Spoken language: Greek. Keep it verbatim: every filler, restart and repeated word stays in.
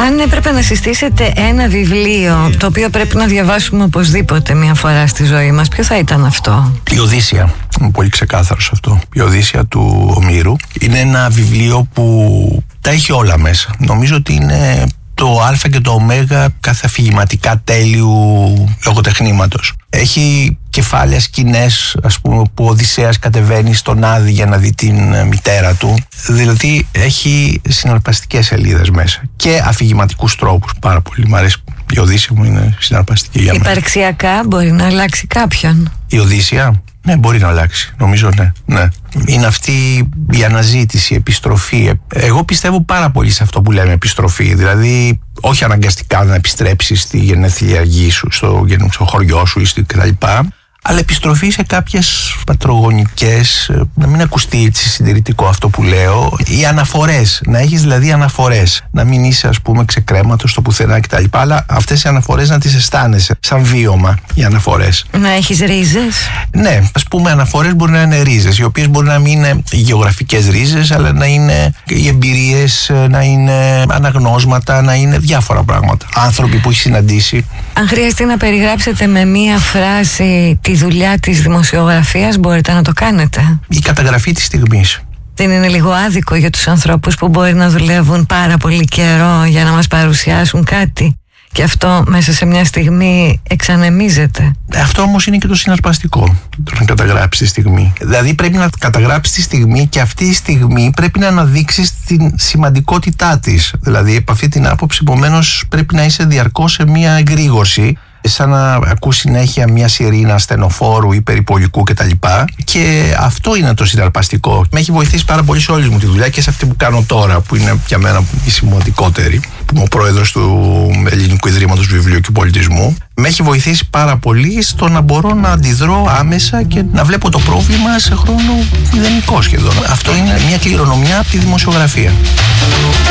Αν έπρεπε να συστήσετε ένα βιβλίο το οποίο πρέπει να διαβάσουμε οπωσδήποτε μια φορά στη ζωή μας, ποιο θα ήταν αυτό? Η Οδύσσεια. Είμαι πολύ ξεκάθαρος αυτό. Η Οδύσσεια του Ομήρου είναι ένα βιβλίο που τα έχει όλα μέσα. Νομίζω ότι είναι το α και το ω κάθε αφηγηματικά τέλειου λογοτεχνήματος. Έχει κεφάλαια, σκηνές, ας πούμε, που ο Οδυσσέας κατεβαίνει στον Άδη για να δει την μητέρα του. Δηλαδή έχει συναρπαστικές σελίδες μέσα και αφηγηματικούς τρόπους. Πάρα πολύ μ' αρέσει. Η Οδύσσεια μου είναι συναρπαστική για μένα. Υπαρξιακά μπορεί να αλλάξει κάποιον? Η Οδύσσεια, ναι, μπορεί να αλλάξει. Νομίζω ναι, ναι. Είναι αυτή η αναζήτηση, η επιστροφή. Εγώ πιστεύω πάρα πολύ σε αυτό που λέμε επιστροφή. Δηλαδή, όχι αναγκαστικά να επιστρέψεις στη γενέθλια γη σου, στο, στο χωριό σου ή στη κτλ. Αλλά επιστροφή σε κάποιες πατρογονικές, να μην ακουστεί έτσι συντηρητικό αυτό που λέω, οι αναφορές, να έχεις δηλαδή αναφορές, να μην είσαι ας πούμε ξεκρέματος στο πουθενά κτλ. Αλλά αυτές οι αναφορές να τις αισθάνεσαι σαν βίωμα, οι αναφορές. Να έχεις ρίζες. Ναι, ας πούμε αναφορές μπορεί να είναι ρίζες, οι οποίες μπορεί να μην είναι γεωγραφικές ρίζες, αλλά να είναι οι εμπειρίες, να είναι αναγνώσματα, να είναι διάφορα πράγματα. Άνθρωποι που έχει συναντήσει. Αν χρειαστεί να περιγράψετε με μία φράση τη δουλειά της δημοσιογραφίας, μπορείτε να το κάνετε? Η καταγραφή της στιγμής. Δεν είναι λίγο άδικο για τους ανθρώπους που μπορεί να δουλεύουν πάρα πολύ καιρό για να μας παρουσιάσουν κάτι και αυτό μέσα σε μια στιγμή εξανεμίζεται? Αυτό όμως είναι και το συναρπαστικό, το να καταγράψεις τη στιγμή. Δηλαδή πρέπει να καταγράψεις τη στιγμή και αυτή η στιγμή πρέπει να αναδείξεις την σημαντικότητά της. Δηλαδή από αυτή την άποψη, επομένως, πρέπει να είσαι διαρκώς σε μια εγρήγορση, σαν να ακούς συνέχεια μια σιρήνα στενοφόρου ή περιπολικού κτλ. Και αυτό είναι το συναρπαστικό. Με έχει βοηθήσει πάρα πολύ σε όλη μου τη δουλειά και σε αυτή που κάνω τώρα, που είναι για μένα η σημαντικότερη, που είμαι ο πρόεδρος του Ελληνικού Ιδρύματος Βιβλίου και Πολιτισμού. Με έχει βοηθήσει πάρα πολύ στο να μπορώ να αντιδρώ άμεσα και να βλέπω το πρόβλημα σε χρόνο μηδενικό σχεδόν. Αυτό είναι μια κληρονομιά από τη δημοσιογραφία.